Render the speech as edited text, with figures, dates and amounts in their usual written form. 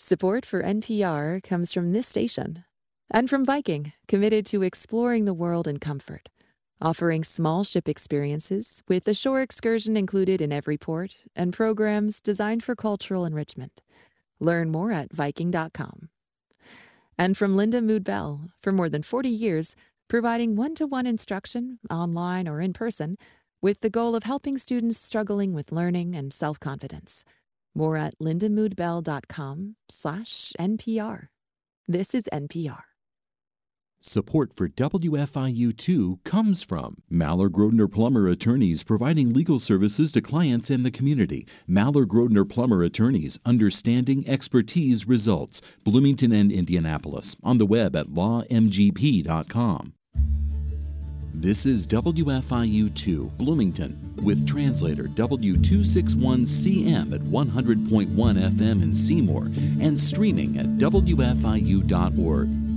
Support for NPR comes from this station and from Viking, committed to exploring the world in comfort, offering small ship experiences with a shore excursion included in every port and programs designed for cultural enrichment. Learn more at Viking.com. And from Linda Mood Bell, for more than 40 years, providing one-to-one instruction, online or in person, with the goal of helping students struggling with learning and self-confidence. More at lindamoodbell.com/NPR. This is NPR. Support for WFIU2 comes from Maller Grodner Plummer Attorneys, providing legal services to clients and the community. Maller Grodner Plummer Attorneys, understanding, expertise, results. Bloomington and Indianapolis. On the web at lawmgp.com. This is WFIU2 Bloomington with translator W261CM at 100.1 FM in Seymour and streaming at WFIU.org.